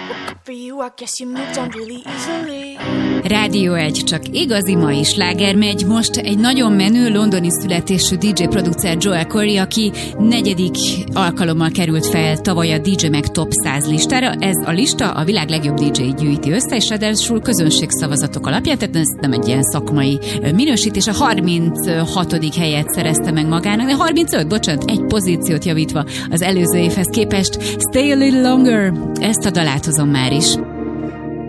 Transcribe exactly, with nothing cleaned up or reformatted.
Rádió egy, csak igazi mai sláger megy. Most egy nagyon menő londoni születésű dé dzsé producer Joel Corry, aki negyedik alkalommal került fel tavaly a dé dzsé Mag Top száz listára. Ez a lista a világ legjobb dé dzsé gyűjti össze, és ráadásul közönségszavazatok alapján, tehát ez nem egy ilyen szakmai minősítés. A harminchatodik helyet szerezte meg magának, harmincöt, bocsánat, egy pozíciót javítva az előző évhez képest. Stay a little longer, ezt a dalát hozom már is.